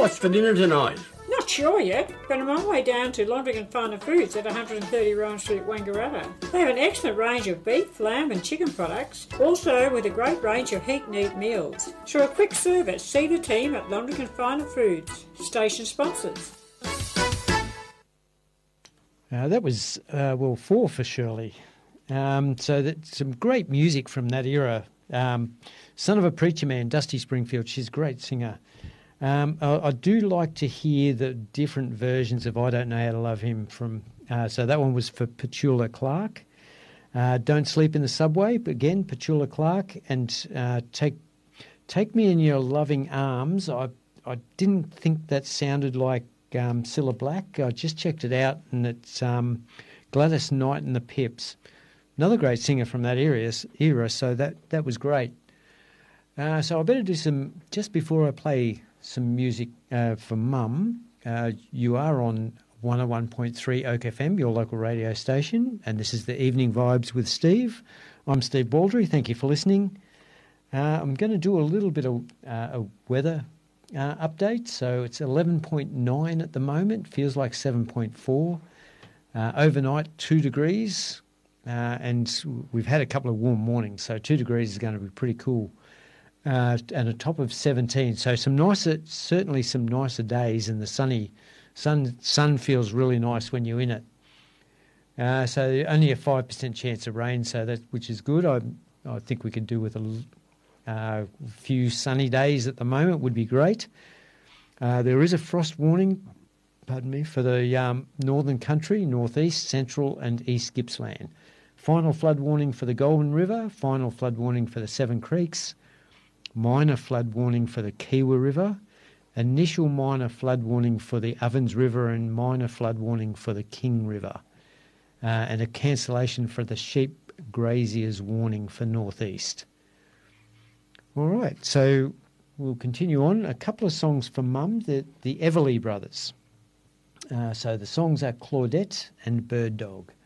What's for dinner tonight? Not sure yet, but I'm on my way down to Londrigan Finer Foods at 130 Rowan Street, Wangaratta. They have an excellent range of beef, lamb and chicken products, also with a great range of heat-and-eat meals. So a quick service, see the team at Londrigan Finer Foods, station sponsors. That was, 4 for Shirley. So that's some great music from that era. Son of a Preacher Man, Dusty Springfield, she's a great singer. I do like to hear the different versions of I Don't Know How to Love Him from, so that one was for Petula Clark. Don't Sleep in the Subway, again, Petula Clark. And Take Me in Your Loving Arms. I didn't think that sounded like Cilla Black. I just checked it out, and it's Gladys Knight and the Pips. Another great singer from that era, so that was great. So I better do some, just before I play some music for Mum, you are on 101.3 Oak FM, your local radio station, and this is the Evening Vibes with Steve. I'm Steve Baldry, thank you for listening. I'm going to do a little bit of a weather update. So it's 11.9 at the moment, feels like 7.4. Overnight, 2 degrees, and we've had a couple of warm mornings, so 2 degrees is going to be pretty cool. And a top of 17. So certainly some nicer days, and the sun feels really nice when you're in it. So only a 5% chance of rain, which is good. I think we could do with a few sunny days at the moment would be great. There is a frost warning, for the northern country, northeast, central and east Gippsland. Final flood warning for the Goulburn River, final flood warning for the Seven Creeks, minor flood warning for the Kiewa River, initial minor flood warning for the Ovens River and minor flood warning for the King River, and a cancellation for the sheep graziers warning for northeast. All right, so we'll continue on. A couple of songs for Mum, the Everly Brothers. So the songs are Claudette and Bird Dog.